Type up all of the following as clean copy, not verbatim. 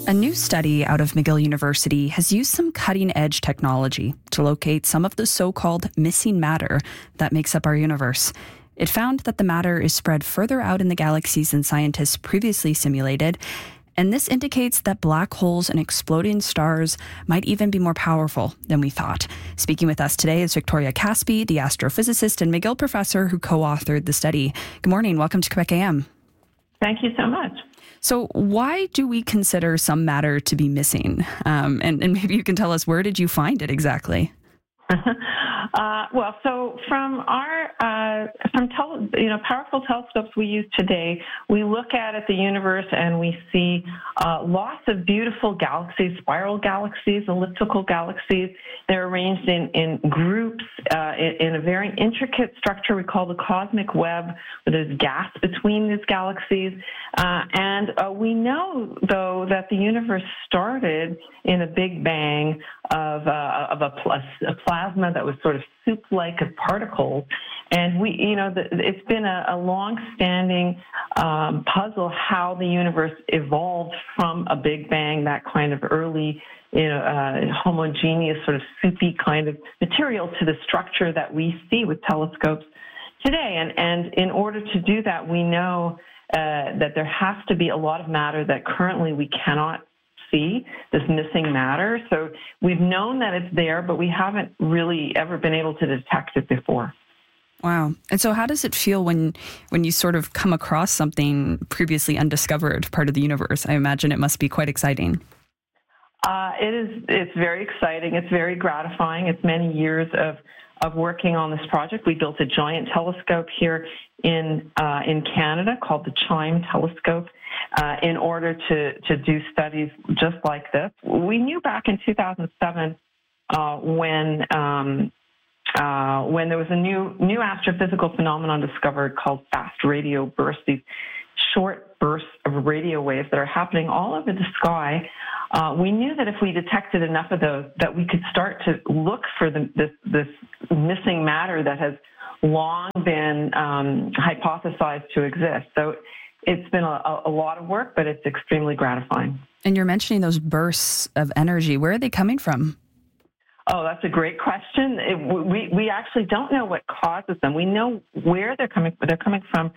A new study out of McGill University has used some cutting-edge technology to locate some of the so-called missing matter that makes up our universe. It found that the matter is spread further out in the galaxies than scientists previously simulated, and this indicates that black holes and exploding stars might even be more powerful than we thought. Speaking with us today is Victoria Caspi, the astrophysicist and McGill professor who co-authored the study. Good morning. Welcome to Quebec AM. Thank you so much. So why do we consider some matter to be missing? And maybe you can tell us, where did you find it exactly? So from our powerful telescopes we use today, we look at the universe and we see lots of beautiful galaxies, spiral galaxies, elliptical galaxies. They're arranged in groups in a very intricate structure we call the cosmic web, where there's gas between these galaxies. And we know, though, that the universe started in a big bang of a plasma that was sort of soup-like of particles. And it's been a long-standing puzzle how the universe evolved from a big bang, that kind of early, homogeneous, sort of soupy kind of material, to the structure that we see with telescopes today. And in order to do that, we know that there has to be a lot of matter that currently we cannot see, this missing matter. So we've known that it's there, but we haven't really ever been able to detect it before. Wow. And so how does it feel when you sort of come across something previously undiscovered part of the universe? I imagine it must be quite exciting. It's very exciting. It's very gratifying. It's many years of working on this project. We built a giant telescope here in Canada called the CHIME telescope in order to do studies just like this. We knew back in 2007 when there was a new astrophysical phenomenon discovered called fast radio bursts, these short bursts of radio waves that are happening all over the sky. We knew that if we detected enough of those, that we could start to look for this missing matter that has long been hypothesized to exist. So it's been a lot of work, but it's extremely gratifying. And you're mentioning those bursts of energy. Where are they coming from? Oh, that's a great question. We actually don't know what causes them. We know where they're coming from. They're coming from,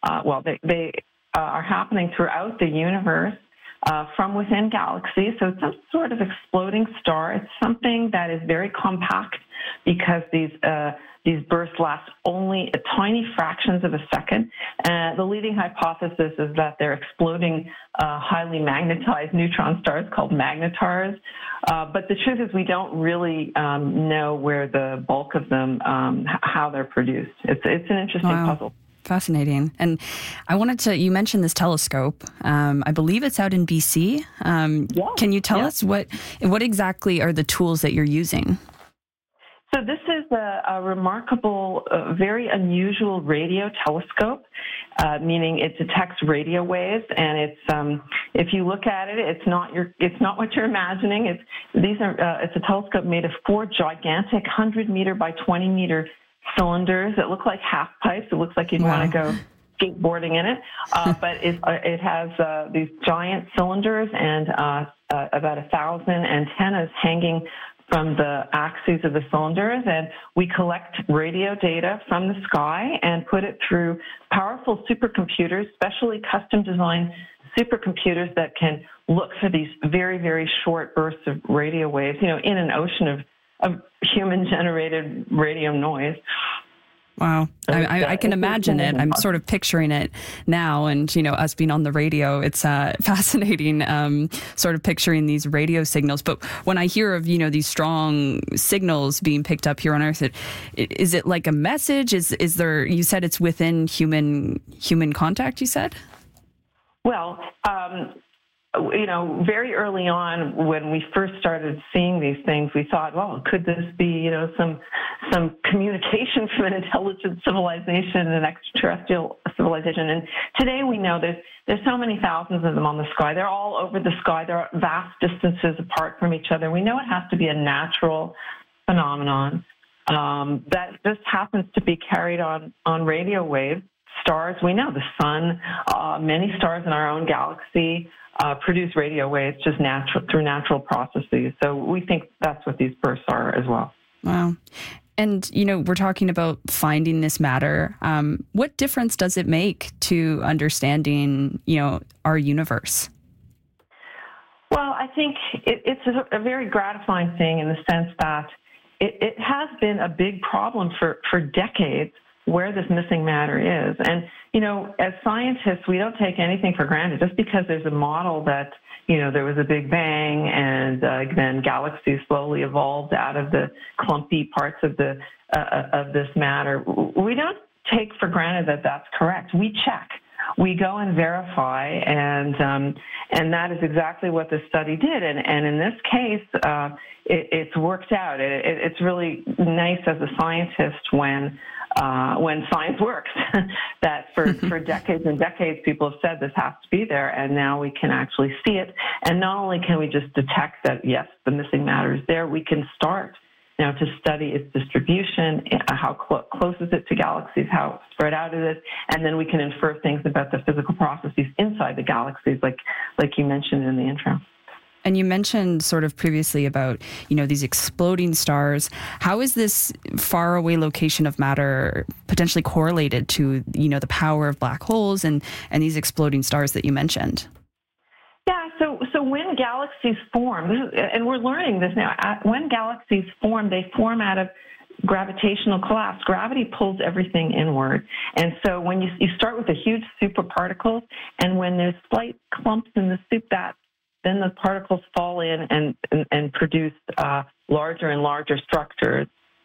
they are happening throughout the universe from within galaxies. So it's some sort of exploding star. It's something that is very compact because these bursts last only tiny fractions of a second. The leading hypothesis is that they're exploding highly magnetized neutron stars called magnetars. But the truth is we don't really know where the bulk of them, how they're produced. It's an interesting puzzle. Fascinating. And you mentioned this telescope. I believe it's out in BC. Can you tell us what exactly are the tools that you're using? So this is a remarkable, very unusual radio telescope, meaning it detects radio waves, and it's if you look at it, it's not what you're imagining. It's a telescope made of 4 gigantic 100-meter by 20-meter cylinders that look like half pipes. It looks like you'd want to go skateboarding in it, but it has these giant cylinders and about 1,000 antennas hanging from the axes of the cylinders, and we collect radio data from the sky and put it through powerful supercomputers, specially custom designed supercomputers that can look for these very, very short bursts of radio waves, in an ocean of human-generated radio noise. Wow. I can imagine it. I'm sort of picturing it now. And, us being on the radio, it's fascinating sort of picturing these radio signals. But when I hear of, these strong signals being picked up here on Earth, is it like a message? Is there, you said it's within human contact, you said? Well, very early on when we first started seeing these things, we thought, well, could this be, some communication from an intelligent civilization, an extraterrestrial civilization? And today we know there's so many thousands of them on the sky. They're all over the sky. They're vast distances apart from each other. We know it has to be a natural phenomenon that just happens to be carried on radio waves stars. We know the sun, many stars in our own galaxy produce radio waves just through natural processes. So we think that's what these bursts are as well. Wow. And, we're talking about finding this matter. What difference does it make to understanding, our universe? Well, I think it's a very gratifying thing in the sense that it has been a big problem for decades where this missing matter is. And, as scientists, we don't take anything for granted. Just because there's a model that, there was a big bang and then galaxies slowly evolved out of the clumpy parts of this matter, we don't take for granted that that's correct. We check. We go and verify, and that is exactly what this study did. And in this case, it's worked out. It's really nice as a scientist when science works. That for decades and decades, people have said this has to be there, and now we can actually see it. And not only can we just detect that, yes, the missing matter is there, we can start now to study its distribution, how close is it to galaxies, how spread out is it, and then we can infer things about the physical processes inside the galaxies, like you mentioned in the intro. And you mentioned sort of previously about, these exploding stars. How is this faraway location of matter potentially correlated to, the power of black holes and these exploding stars that you mentioned? Yeah, so when galaxies form, and we're learning this now, when galaxies form, they form out of gravitational collapse. Gravity pulls everything inward. And so when you start with the huge superparticles, and when there's slight clumps in the soup, then the particles fall in and produce larger and larger structures.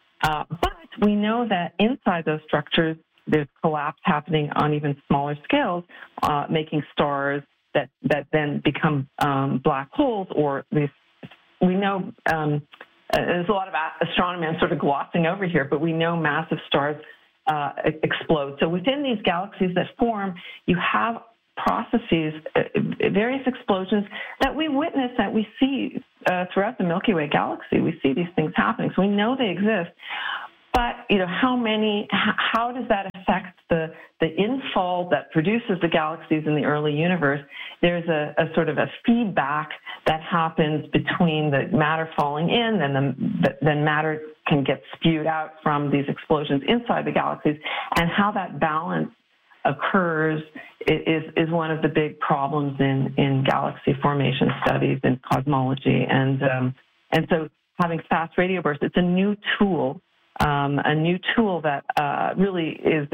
But we know that inside those structures, there's collapse happening on even smaller scales, making stars that then become black holes, or these. We know there's a lot of astronomy I'm sort of glossing over here, but we know massive stars explode. So within these galaxies that form, you have processes, various explosions that we witness, that we see throughout the Milky Way galaxy. We see these things happening, so we know they exist. But how does that affect the infall that produces the galaxies in the early universe? There's a sort of a feedback that happens between the matter falling in, and then matter can get spewed out from these explosions inside the galaxies, and how that balance occurs is one of the big problems in galaxy formation studies and cosmology. And so having fast radio bursts, it's a new tool that really is,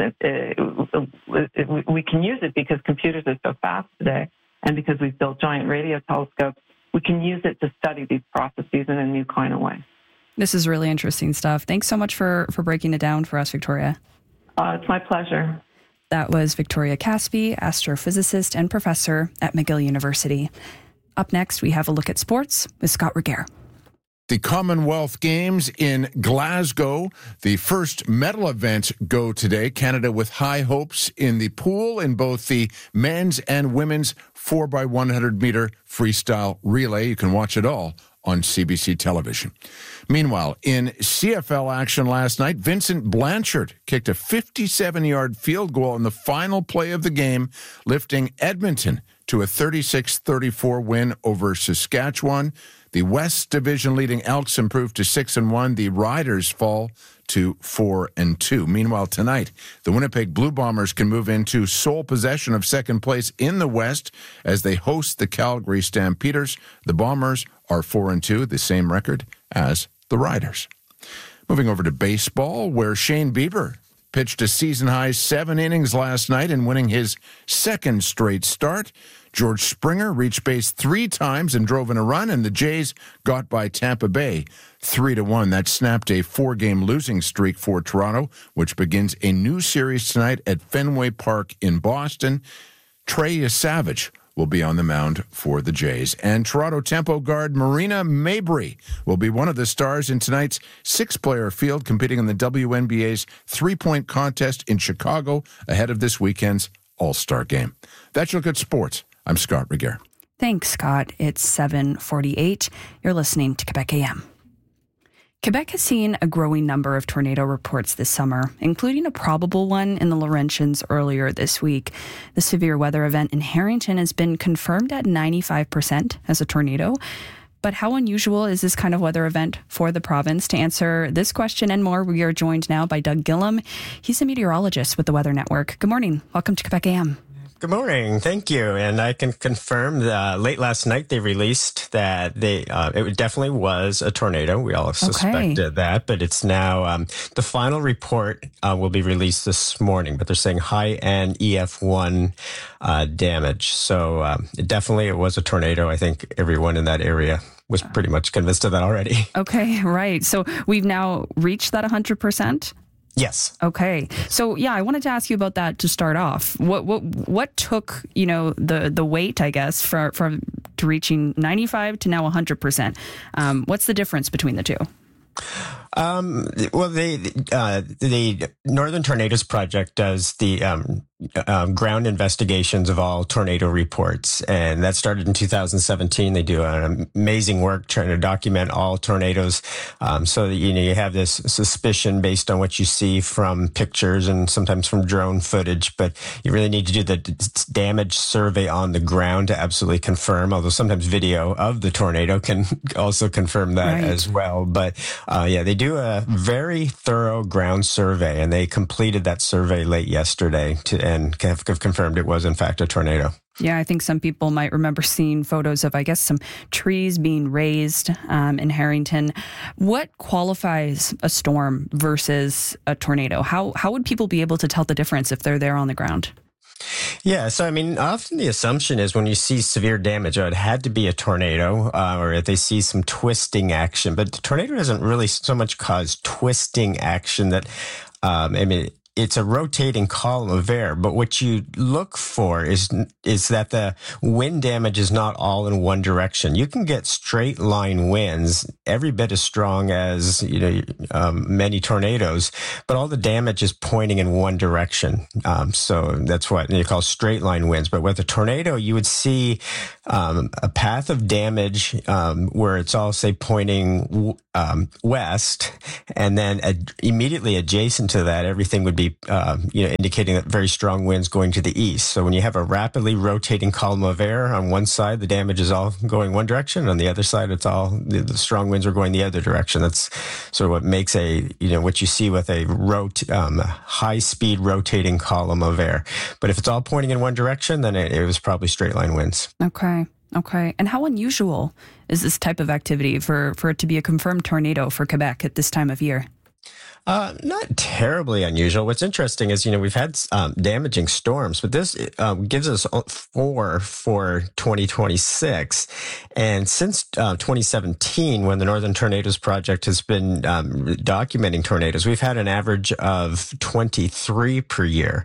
we can use it because computers are so fast today, and because we've built giant radio telescopes, we can use it to study these processes in a new kind of way. This is really interesting stuff. Thanks so much for breaking it down for us, Victoria. It's my pleasure. That was Victoria Caspi, astrophysicist and professor at McGill University. Up next, we have a look at sports with Scott Regehr. The Commonwealth Games in Glasgow. The first medal events go today. Canada with high hopes in the pool in both the men's and women's 4x100 meter freestyle relay. You can watch it all on CBC television. Meanwhile, in CFL action last night, Vincent Blanchard kicked a 57-yard field goal in the final play of the game, lifting Edmonton to a 36-34 win over Saskatchewan. The West Division leading Elks improved to 6-1. The Riders fall to 4-2. Meanwhile, tonight, the Winnipeg Blue Bombers can move into sole possession of second place in the West as they host the Calgary Stampeders. The Bombers are 4-2, the same record as the Riders. Moving over to baseball, where Shane Bieber pitched a season-high 7 innings last night and winning his second straight start. George Springer reached base 3 times and drove in a run, and the Jays got by Tampa Bay 3-1. That snapped a 4-game losing streak for Toronto, which begins a new series tonight at Fenway Park in Boston. Trey Savage will be on the mound for the Jays. And Toronto tempo guard Marina Mabrey will be one of the stars in tonight's 6-player field competing in the WNBA's 3-point contest in Chicago ahead of this weekend's All-Star game. That's your Look at Sports. I'm Scott Regehr. Thanks, Scott. It's 7:48. You're listening to Quebec AM. Quebec has seen a growing number of tornado reports this summer, including a probable one in the Laurentians earlier this week. The severe weather event in Harrington has been confirmed at 95% as a tornado. But how unusual is this kind of weather event for the province? To answer this question and more, we are joined now by Doug Gillam. He's a meteorologist with the Weather Network. Good morning. Welcome to Quebec AM. Good morning. Thank you. And I can confirm that late last night they released that it definitely was a tornado. We all suspected that, but it's now the final report will be released this morning. But they're saying high and EF1 damage. So it was a tornado. I think everyone in that area was pretty much convinced of that already. Okay, right. So we've now reached that 100%. Yes. Okay. So yeah, I wanted to ask you about that to start off. What took, the weight, I guess, from to reaching 95 to now 100%? What's the difference between the two? Well, the Northern Tornadoes Project does the ground investigations of all tornado reports, and that started in 2017. They do an amazing work trying to document all tornadoes, so that you have this suspicion based on what you see from pictures and sometimes from drone footage. But you really need to do the damage survey on the ground to absolutely confirm. Although sometimes video of the tornado can also confirm that as well. But they do a very thorough ground survey, and they completed that survey late yesterday and have confirmed it was in fact a tornado. Yeah, I think some people might remember seeing photos of, I guess, some trees being raised in Harrington. What qualifies a storm versus a tornado? How would people be able to tell the difference if they're there on the ground? Yeah, so often the assumption is when you see severe damage, it had to be a tornado, or if they see some twisting action. But the tornado doesn't really so much cause twisting action that, it's a rotating column of air, but what you look for is that the wind damage is not all in one direction. You can get straight line winds, every bit as strong as many tornadoes, but all the damage is pointing in one direction. So that's what you call straight line winds. But with a tornado, you would see a path of damage where it's all, say, pointing west, and then immediately adjacent to that, everything would be indicating that very strong winds going to the east. So when you have a rapidly rotating column of air on one side, the damage is all going one direction. On the other side, it's all the strong winds are going the other direction. That's sort of what makes what you see with a high speed rotating column of air. But if it's all pointing in one direction, then it was probably straight line winds. Okay. And how unusual is this type of activity for it to be a confirmed tornado for Quebec at this time of year? Not terribly unusual. What's interesting is, we've had damaging storms, but this gives us 4 for 2026. And since 2017, when the Northern Tornadoes Project has been documenting tornadoes, we've had an average of 23 per year.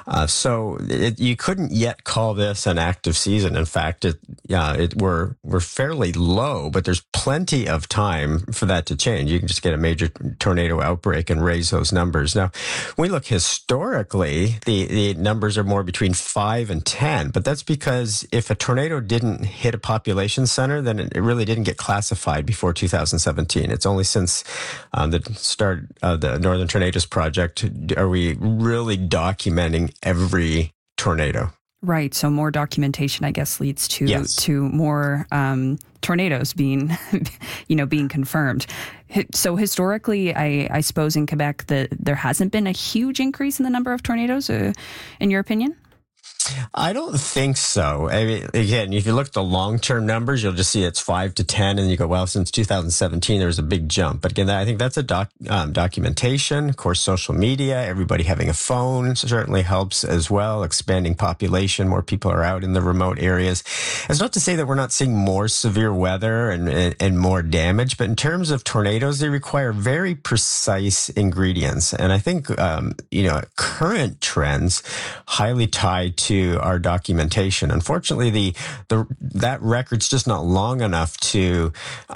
So you couldn't yet call this an active season. In fact, we're fairly low, but there's plenty of time for that to change. You can just get a major tornado outbreak and raise those numbers. Now, when we look historically, the numbers are more between 5 and 10, but that's because if a tornado didn't hit a population center, then it really didn't get classified before 2017. It's only since the start of the Northern Tornadoes Project are we really documenting every tornado. Right. So more documentation, I guess, leads to more tornadoes being confirmed. So historically, I suppose in Quebec, there hasn't been a huge increase in the number of tornadoes, in your opinion? I don't think so. Again, if you look at the long-term numbers, you'll just see it's 5 to 10, and you go, well, since 2017, there was a big jump. But again, I think that's a documentation. Of course, social media, everybody having a phone certainly helps as well. Expanding population, more people are out in the remote areas. It's not to say that we're not seeing more severe weather and more damage, but in terms of tornadoes, they require very precise ingredients. And I think, current trends highly tied to to our documentation. Unfortunately, that record's just not long enough to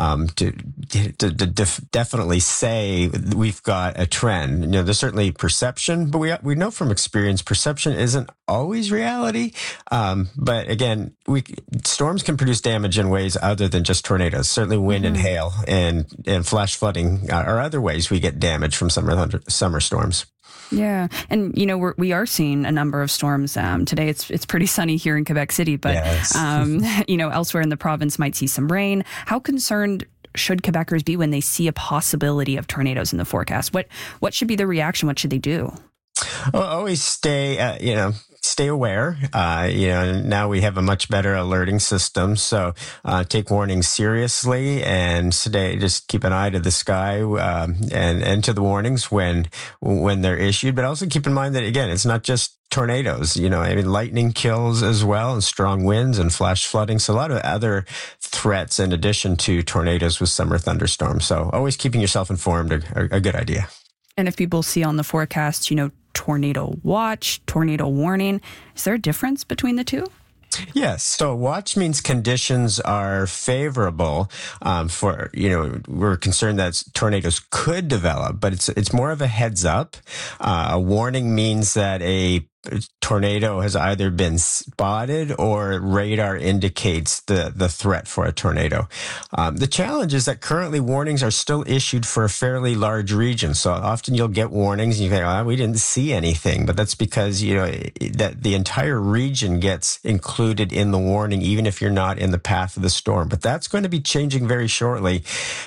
definitely say we've got a trend. You know, there's certainly perception, but we know from experience perception isn't always reality. But again, storms can produce damage in ways other than just tornadoes. Certainly, wind and hail and flash flooding are other ways we get damage from summer storms. Yeah. And, you know, we are seeing a number of storms. Today it's pretty sunny here in Quebec City, but, yes. You know, elsewhere in the province might see some rain. How concerned should Quebecers be when they see a possibility of tornadoes in the forecast? What should be the reaction? What should they do? Well, always stay aware. Now we have a much better alerting system. So take warnings seriously and today just keep an eye to the sky and to the warnings when they're issued. But also keep in mind that, again, it's not just tornadoes. You know, I mean, lightning kills as well, and strong winds and flash flooding. So a lot of other threats in addition to tornadoes with summer thunderstorms. So always keeping yourself informed are a good idea. And if people see on the forecast, you know, tornado watch, tornado warning, is there a difference between the two? Yes. So watch means conditions are favorable for, you know, we're concerned that tornadoes could develop, but it's more of a heads up. A warning means that a tornado has either been spotted or radar indicates the threat for a tornado. The challenge is that currently warnings are still issued for a fairly large region. So often you'll get warnings and you think, oh, we didn't see anything. But that's because, you know, that the entire region gets included in the warning, even if you're not in the path of the storm. But that's going to be changing very shortly.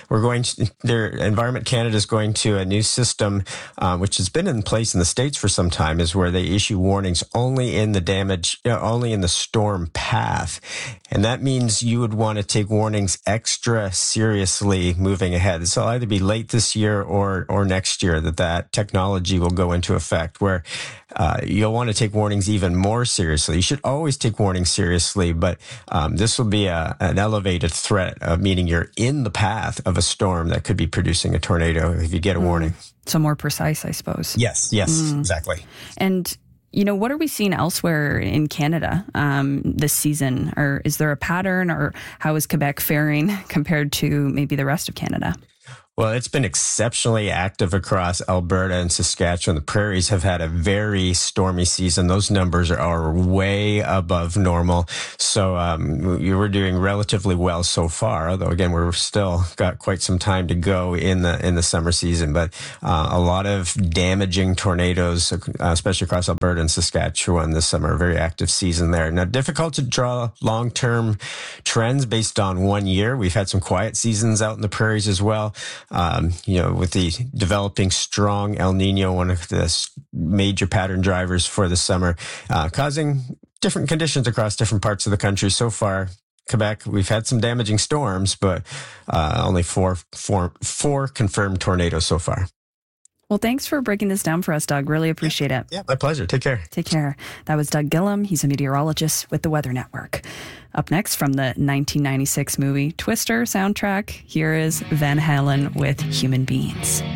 Environment Canada is going to a new system, which has been in place in the States for some time, is where they issue warnings only in only in the storm path. And that means you would want to take warnings extra seriously moving ahead. So it'll either be late this year or next year that technology will go into effect, where you'll want to take warnings even more seriously. You should always take warnings seriously, but this will be an elevated threat, meaning you're in the path of a storm that could be producing a tornado if you get a warning. So more precise, I suppose. Yes, exactly. And you know, what are we seeing elsewhere in Canada this season? Or is there a pattern, or how is Quebec faring compared to maybe the rest of Canada? Well, it's been exceptionally active across Alberta and Saskatchewan. The prairies have had a very stormy season. Those numbers are way above normal. So we're doing relatively well so far, although, again, we're still got quite some time to go in the summer season. But a lot of damaging tornadoes, especially across Alberta and Saskatchewan this summer, a very active season there. Now, difficult to draw long-term trends based on 1 year. We've had some quiet seasons out in the prairies as well. With the developing strong El Nino, one of the major pattern drivers for the summer, causing different conditions across different parts of the country. So far, Quebec, we've had some damaging storms, but only four confirmed tornadoes so far. Well, thanks for breaking this down for us, Doug. Really appreciate it. Yeah, my pleasure. Take care. Take care. That was Doug Gillum. He's a meteorologist with the Weather Network. Up next, from the 1996 movie Twister soundtrack, here is Van Halen with Human Beings.